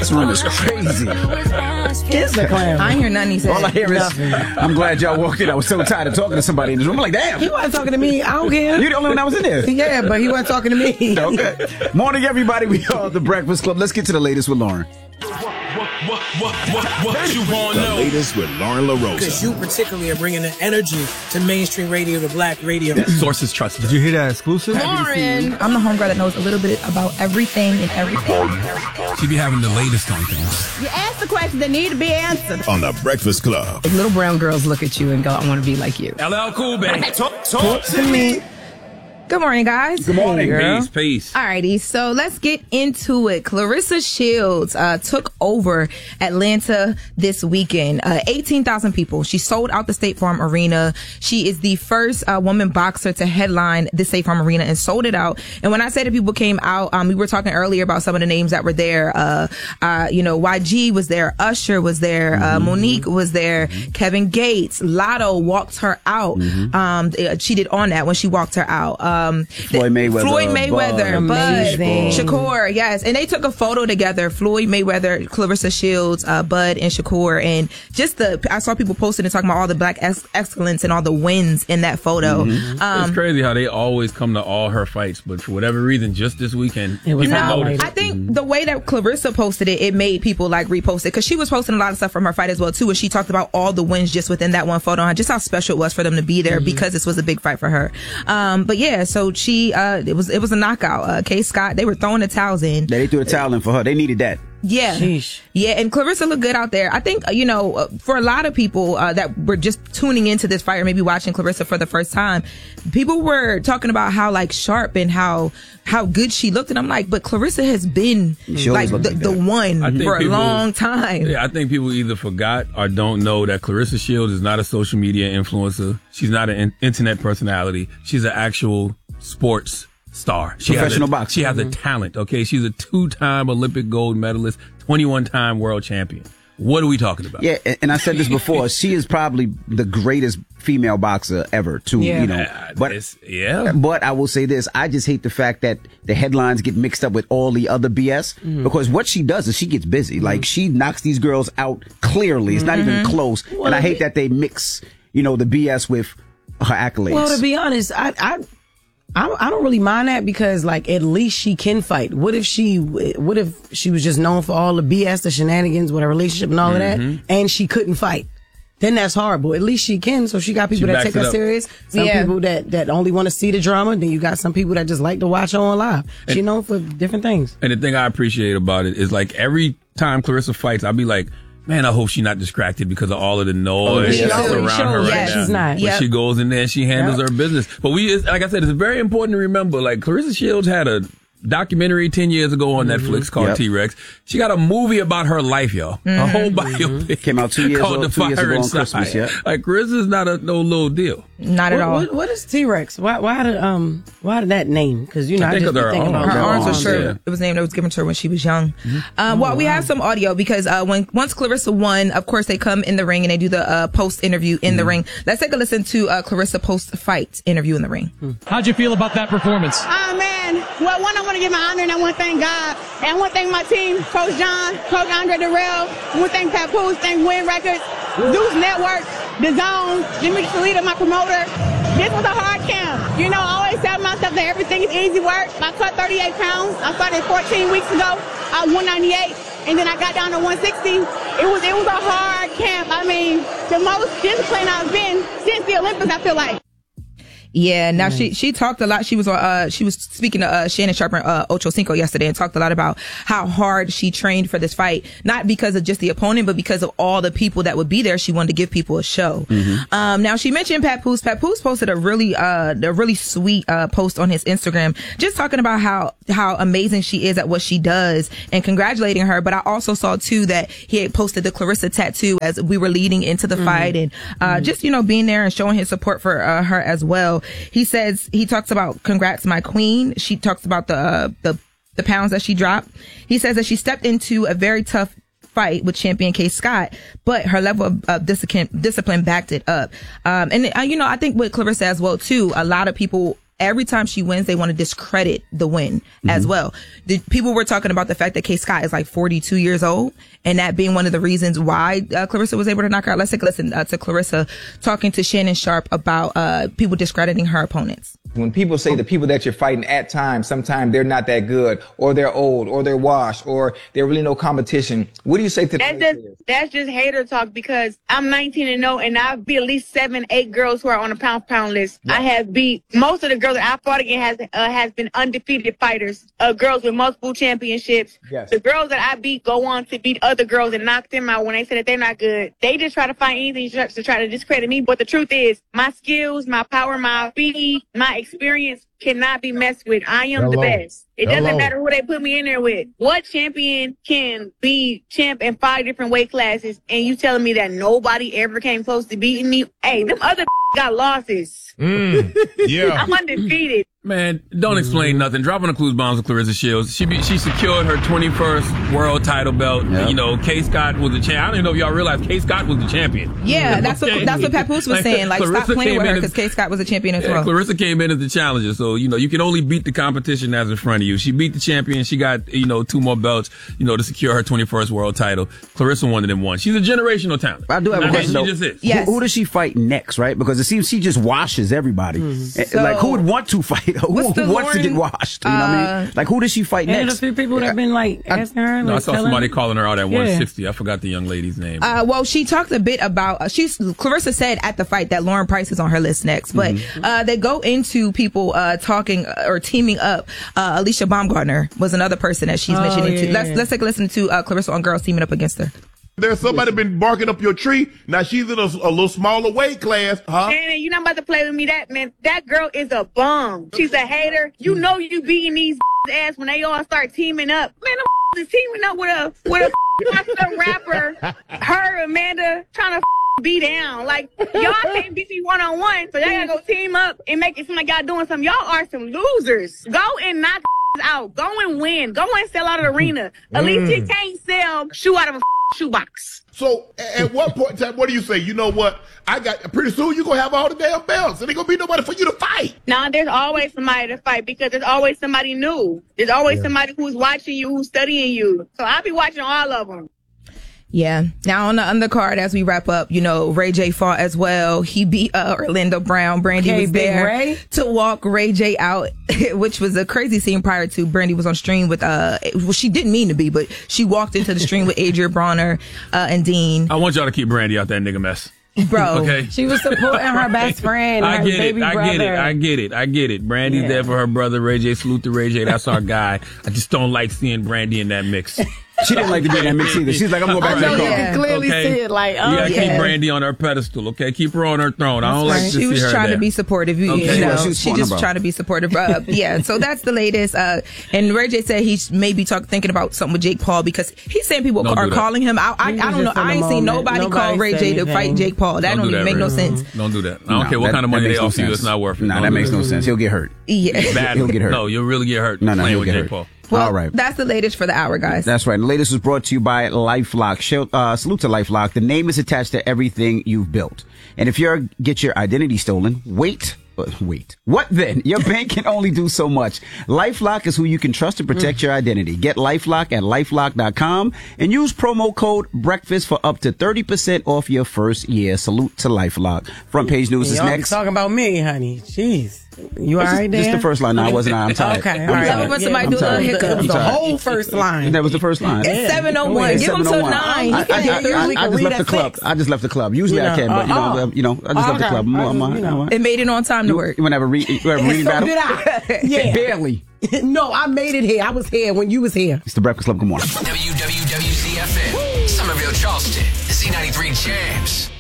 This room is crazy. It's the clown. I ain't hear nothing he said. All I hear is, I'm glad y'all walked in. I was so tired of talking to somebody in this room. I'm like, damn. He wasn't talking to me. I don't care. You're the only one that was in there. Yeah, but he wasn't talking to me. Okay. Morning, everybody. We are The Breakfast Club. Let's get to the latest with Lauren. What you want to know? The latest with Lauren LaRosa. Because you particularly are bringing the energy to mainstream radio, to black radio. Sources trusted. Did you hear that exclusive? Lauren, I'm the homegirl that knows a little bit about everything and everything. She be having the latest on things. You ask the questions that need to be answered. On The Breakfast Club. If little brown girls look at you and go, I want to be like you. LL Cool, baby. Talk to me. Good morning, guys. Good morning, girl. Peace. Alrighty, so let's get into it. Claressa Shields took over Atlanta this weekend. 18,000 people. She sold out the State Farm Arena. She is the first woman boxer to headline the State Farm Arena and sold it out. And when I say that people came out, we were talking earlier about some of the names that were there. YG was there. Usher was there. Monique was there. Kevin Gates. Lotto walked her out. She did On That when she walked her out. Floyd Mayweather, Bud, Shakur, yes. And they took a photo together, Floyd Mayweather, Claressa Shields, Bud, and Shakur. And just I saw people posting and talking about all the black excellence and all the wins in that photo. It's crazy how they always come to all her fights, but for whatever reason, just this weekend, people noticed. I think the way that Claressa posted it made people like repost it, because she was posting a lot of stuff from her fight as well too, and she talked about all the wins just within that one photo and just how special it was for them to be there because this was a big fight for her. But yeah, so she it was a knockout. Kay Scott, they were throwing the towels in. They threw the towel in for her. They needed that. Yeah. Sheesh. Yeah, and Claressa looked good out there. I think, for a lot of people that were just tuning into this fight or maybe watching Claressa for the first time, people were talking about how like sharp and how good she looked. And I'm like, but Claressa has been like the one for a long time. Yeah, I think people either forgot or don't know that Claressa Shields is not a social media influencer. She's not an internet personality. She's an actual sports star. Professional boxer. She has a talent, okay? She's a 2-time Olympic gold medalist, 21-time world champion. What are we talking about? Yeah, and I said this before. She is probably the greatest female boxer ever, too. But I will say this. I just hate the fact that the headlines get mixed up with all the other BS, because what she does is she gets busy. Like, she knocks these girls out clearly. It's not even close. Well, and I hate that they mix, the BS with her accolades. Well, to be honest, I don't really mind that, because like at least she can fight. What if she was just known for all the BS, the shenanigans with her relationship and all of that, and she couldn't fight? Then that's horrible. At least she can. So she got people that take her serious. Some people that only want to see the drama. Then you got some people that just like to watch her on live. She known for different things. And the thing I appreciate about it is, like, every time Claressa fights, I'll be like, man, I hope she's not distracted because of all of the noise that's around her right now. She's not. But she goes in there and she handles her business. But like I said, it's very important to remember, like, Claressa Shields had a documentary 10 years ago on Netflix called T-Rex. She got a movie about her life, y'all. A whole biopic. Came out 2 years ago on Christmas, Like, Claressa's not no little deal. Not at all. What is T-Rex? Why did that name? Because, I just think about her arms were short. It was named, it was given to her when she was young. We have some audio because once Claressa won, of course, they come in the ring and they do the post interview in the ring. Let's take a listen to Claressa post fight interview in the ring. How'd you feel about that performance? Oh, man. Well, one, I want to give my honor, and I want to thank God. And I want to thank my team, Coach John, Coach Andre Darrell. I want to thank Papoose, thank Win Records, Zeus Network, The Zone, Jimmy Salita, my promoter. This was a hard camp. I always tell myself that everything is easy work. I cut 38 pounds. I started 14 weeks ago. I was 198. And then I got down to 160. It was a hard camp. I mean, the most disciplined I've been since the Olympics, I feel like. Yeah, now she talked a lot. She was speaking to Shannon Sharper, Ocho Cinco yesterday, and talked a lot about how hard she trained for this fight, not because of just the opponent, but because of all the people that would be there. She wanted to give people a show. Now she mentioned Papoose. Papoose posted a really sweet post on his Instagram, just talking about how amazing she is at what she does and congratulating her. But I also saw too that he had posted the Claressa tattoo as we were leading into the fight, and just being there and showing his support for her as well. He talks about congrats, my queen. She talks about the pounds that she dropped. He says that she stepped into a very tough fight with champion Kay Scott, but her level of discipline backed it up. I think with Claressa as well too, a lot of people every time she wins, they want to discredit the win as well. People were talking about the fact that Kay Scott is like 42 years old, and that being one of the reasons why Claressa was able to knock her out. Let's take a listen to Claressa talking to Shannon Sharpe about people discrediting her opponents. When people say the people that you're fighting at times, sometimes they're not that good, or they're old, or they're washed, or they're really no competition. What do you say to that's just hater talk, because I'm 19-0 and I've beat at least 7-8 girls who are on the pound list. Yeah. I have beat most of the girls that I fought against has been undefeated fighters, girls with multiple championships. Yes. The girls that I beat go on to beat other girls and knock them out when they say that they're not good. They just try to find anything to try to discredit me. But the truth is, my skills, my power, my speed, my experience cannot be messed with. I am the best. It doesn't matter who they put me in there with. What champion can be champ in 5 different weight classes, and you telling me that nobody ever came close to beating me? Hey, them other got losses. Yeah. I'm undefeated. Man, don't explain nothing. Dropping the clues bombs with Claressa Shields. She secured her 21st world title belt. Yep. You know, Kay Scott was the champ. I don't even know if y'all realize Kay Scott was the champion. Yeah, that's what Papoose was saying. Like, stop playing with her, because Kay Scott was a champion as well. Claressa came in as the challenger. So, you know, you can only beat the competition that's in front of you. She beat the champion. She got, 2 more belts, to secure her 21st world title. Claressa wanted them one. She's a generational talent. I do have a question, though. She just is. Yes. Who does she fight next, right? Because it seems she just washes everybody. So, like, who would want to fight her? Who wants to get washed? You know what I mean? Like, who does she fight next? There's a few people that have been, asking her. No, I saw somebody calling her out at 160. I forgot the young lady's name. Well, she talked a bit about, Claressa said at the fight that Lauren Price is on her list next, but they go into people talking or teaming up. Alicia Baumgartner was another person that she's mentioning too. Let's take a listen to Claressa on girls teaming up against her. There's somebody been barking up your tree. Now she's in a little smaller weight class, huh? Man, you're not about to play with me. That girl is a bum. She's a hater. You know you beating these ass when they all start teaming up. Man, them is teaming up with a monster rapper. Her, Amanda, trying to be down. Like, y'all can't beat me one-on-one, so y'all gotta go team up and make it seem like y'all doing something. Y'all are some losers. Go and knock out. Go and win. Go and sell out of the arena. Alicia can't sell shoe out of a shoebox. So at what point in time, what do you say? You know what? Pretty soon you're going to have all the damn belts and ain't going to be nobody for you to fight. Nah, there's always somebody to fight, because there's always somebody new. There's always somebody who's watching you, who's studying you. So I'll be watching all of them. Yeah. Now on the undercard, as we wrap up, Ray J fought as well. He beat Orlando Brown. Brandy was there to walk Ray J out, which was a crazy scene prior to. Brandy was on stream with, she didn't mean to be, but she walked into the stream with Adrian Bronner and Dean. I want y'all to keep Brandy out that nigga mess. Bro, okay. She was supporting her best friend. I get it. Brandy's there for her brother, Ray J. Salute to Ray J. That's our guy. I just don't like seeing Brandy in that mix. She didn't like to be in that mix either. She's like, I'm going back to the car. You can clearly see it. Like, you gotta keep Brandy on her pedestal, okay? Keep her on her throne. I don't like to see her. She was trying to be supportive. She just trying to be supportive. Yeah, so that's the latest. And Ray J said he's maybe thinking about something with Jake Paul, because he's saying people are calling him out. I don't know. I ain't seen nobody call Ray J to fight Jake Paul. That don't even make no sense. Don't do that. I don't care what kind of money they offer you. It's not worth it. No, that makes no sense. He'll get hurt. Yeah. He'll get hurt. No, you'll really get hurt playing with Jake Paul. Well, all right. That's the latest for the hour, guys. That's right. The latest was brought to you by LifeLock. Salute to LifeLock. The name is attached to everything you've built. And if you get your identity stolen, wait. What then? Your bank can only do so much. LifeLock is who you can trust to protect your identity. Get LifeLock at LifeLock.com and use promo code BREAKFAST for up to 30% off your first year. Salute to LifeLock. Front page news is next. Talking about me, honey. Jeez. You all right there? Just the first line. No, I wasn't. I'm tired. Okay. All right. When somebody do a little hiccup. The whole first line. That was the first line. It's 7:01. Give him till 9. I just left the club. I just left the club. Usually I can, but I just left the club. It made it on time to work. You want to have a reading battle? Yeah. Barely. No, I made it here. I was here when you was here. It's the Breakfast Club. Good morning. WWWZ-FM. Somerville, Charleston. Z93 Jams.